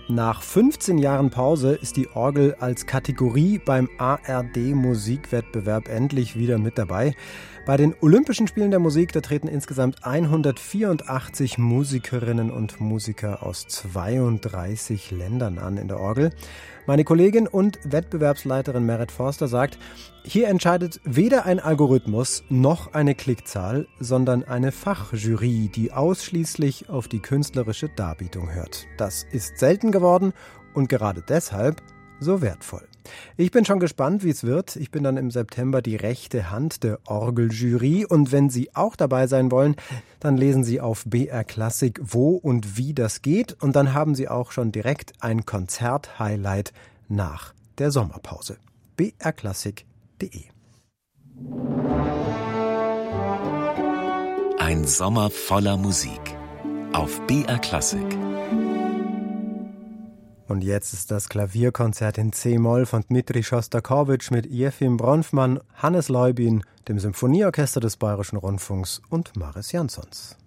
Nach 15 Jahren Pause ist die Orgel als Kategorie beim ARD-Musikwettbewerb endlich wieder mit dabei. Bei den Olympischen Spielen der Musik, da treten insgesamt 184 Musikerinnen und Musiker aus 32 Ländern an in der Orgel. Meine Kollegin und Wettbewerbsleiterin Merit Forster sagt, hier entscheidet weder ein Algorithmus noch eine Klickzahl, sondern eine Fachjury, die ausschließlich auf die künstlerische Darbietung hört. Das ist selten geworden und gerade deshalb so wertvoll. Ich bin schon gespannt, wie es wird. Ich bin dann im September die rechte Hand der Orgeljury und wenn Sie auch dabei sein wollen, dann lesen Sie auf BR Classic, wo und wie das geht und dann haben Sie auch schon direkt ein Konzert-Highlight nach der Sommerpause. brklassik.de. Ein Sommer voller Musik auf BR Classic. Und jetzt ist das Klavierkonzert in C-Moll von Dmitri Schostakowitsch mit Jefim Bronfman, Hannes Leubin, dem Symphonieorchester des Bayerischen Rundfunks und Maris Jansons.